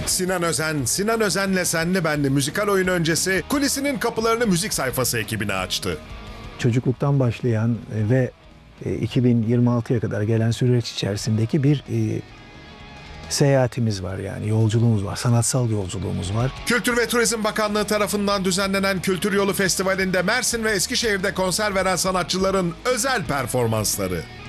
Sinan Özen'le Senli Benli müzikal oyun öncesi kulisinin kapılarını müzik sayfası ekibine açtı. Çocukluktan başlayan ve 2026'ya kadar gelen süreç içerisindeki bir seyahatimiz var, yani yolculuğumuz var, sanatsal yolculuğumuz var. Kültür ve Turizm Bakanlığı tarafından düzenlenen Kültür Yolu Festivali'nde Mersin ve Eskişehir'de konser veren sanatçıların özel performansları.